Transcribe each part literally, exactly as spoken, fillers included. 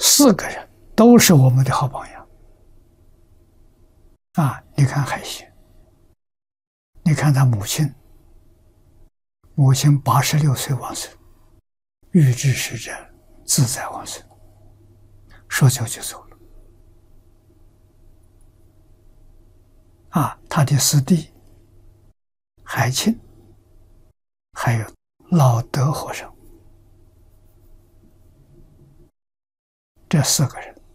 四个人都是我们的好榜样啊！你看海贤，你看他母亲，母亲八十六岁往生，预知时者自在往生，说走就走了啊！他的师弟海清，还有老德和尚，这四个人，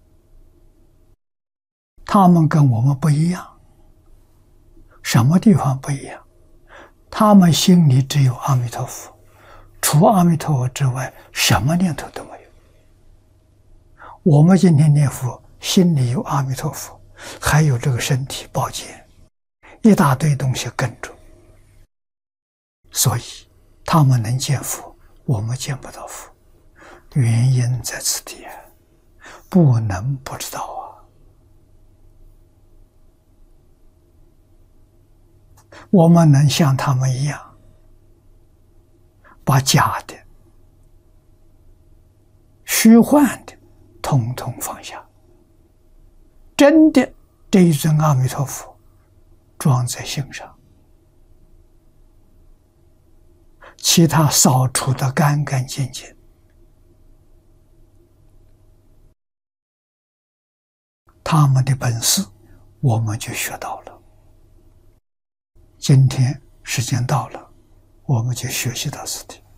他们跟我们不一样。什么地方不一样？他们心里只有阿弥陀佛，除阿弥陀佛之外，什么念头都没有。我们今天念佛，心里有阿弥陀佛，还有这个身体保健，一大堆东西跟着，所以他们能见佛，我们见不到佛，原因在此地啊，不能不知道啊。我们能像他们一样，把假的、虚幻的统统放下，真的这一尊阿弥陀佛装在心上，其他扫除得干干净净，他们的本事我们就学到了。今天时间到了，我们就学习到此地。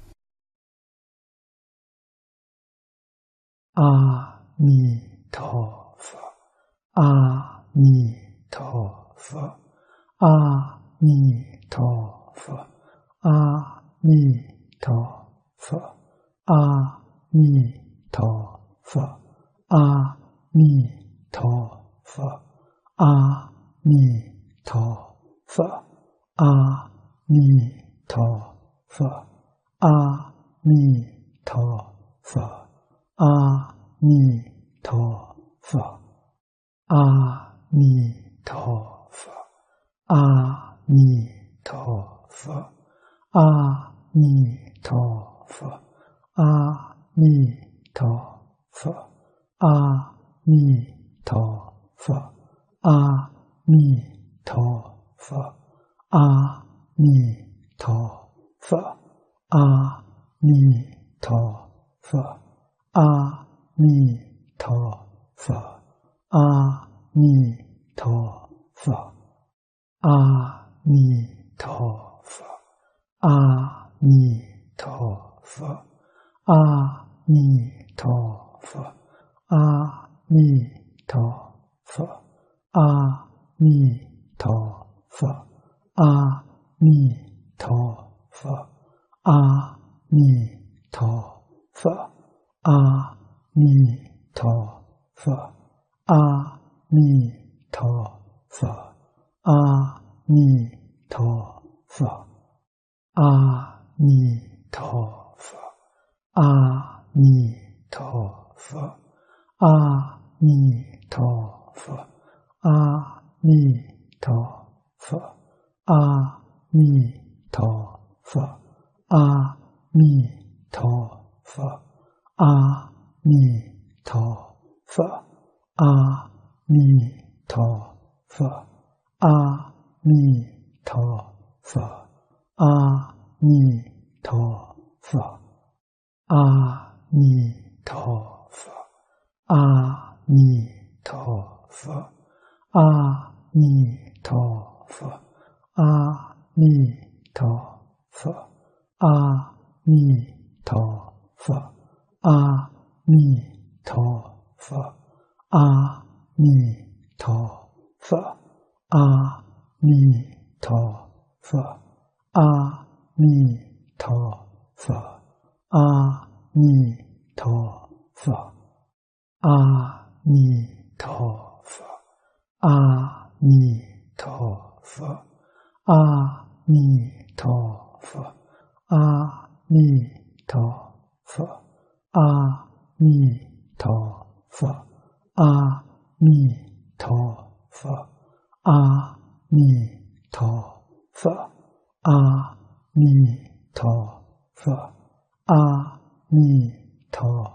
阿弥陀佛，阿弥陀佛，阿弥陀佛，阿弥陀佛，阿弥陀佛，阿弥陀佛，阿弥陀佛。阿弥陀佛，阿弥陀佛，阿弥陀佛，阿弥陀佛，阿弥陀佛，阿弥陀佛，阿弥陀佛，阿弥陀佛，阿弥陀佛。阿弥陀佛，阿弥陀佛，阿弥陀佛，阿弥陀佛，阿弥陀佛，阿弥陀佛，阿弥陀佛，阿弥陀佛，阿弥陀佛。阿弥陀佛，阿弥陀佛，阿弥陀佛，阿弥陀佛，阿弥陀佛，阿弥陀佛，阿弥陀佛，阿弥陀佛，阿弥陀佛。阿弥陀佛，阿弥陀佛，阿弥陀佛，阿弥陀佛，阿弥陀佛，阿弥陀佛，阿弥陀佛，阿弥陀佛，阿弥陀佛。阿弥陀佛，阿弥陀佛，阿弥陀佛，阿弥陀佛，阿弥陀佛，阿弥陀佛，阿弥陀佛，阿弥陀佛，阿弥陀佛。阿弥陀佛，阿弥陀佛，阿弥陀佛，阿弥陀佛，阿弥陀佛，阿弥陀佛，阿弥陀